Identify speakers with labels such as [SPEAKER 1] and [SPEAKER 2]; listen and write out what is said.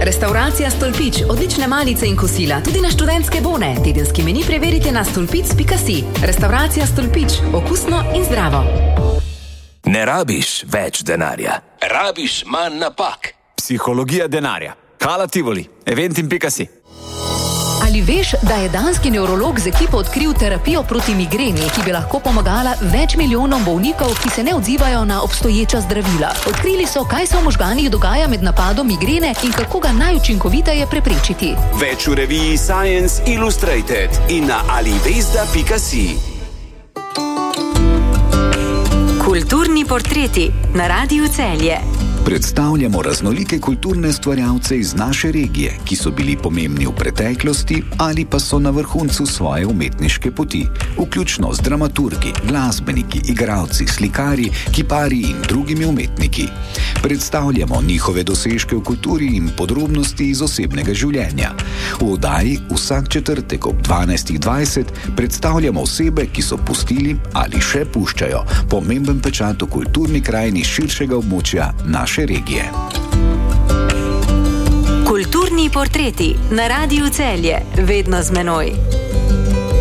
[SPEAKER 1] Restavracija Stolpič, odlične malice in kosila, tudi na študentske bone. Tedenski meni preverite na stolpic.si. Restavracija Stolpič, okusno in zdravo.
[SPEAKER 2] Ne rabiš več denarja, rabiš manj napak.
[SPEAKER 3] Psihologija denarja. Hala Tivoli, eventim.si.
[SPEAKER 1] Ali veš, da je danski nevrolog z ekipo odkril terapijo proti migreni, ki bi lahko pomagala več milijonom bolnikov, ki se ne odzivajo na obstoječa zdravila? Odkrili so, kaj se v možganih dogaja med napadom migrene in kako ga najučinkoviteje preprečiti.
[SPEAKER 4] Več v reviji Science Illustrated in na alivesda.si.
[SPEAKER 5] Kulturni portreti na Radiu Celje.
[SPEAKER 6] Predstavljamo raznolike kulturne stvarjalce iz naše regije, ki so bili pomembni v preteklosti ali pa so na vrhuncu svoje umetniške poti, vključno z dramaturgi, glasbeniki, igralci, slikarji, kiparji in drugimi umetniki. Predstavljamo njihove dosežke v kulturi in podrobnosti iz osebnega življenja. V oddaji vsak četrtek ob 12:20 predstavljamo osebe, ki so pustili ali še puščajo pomemben pečat v kulturni krajini širšega območja naše regije.
[SPEAKER 5] Kulturni portreti na Radiu Celje, vedno z menoj.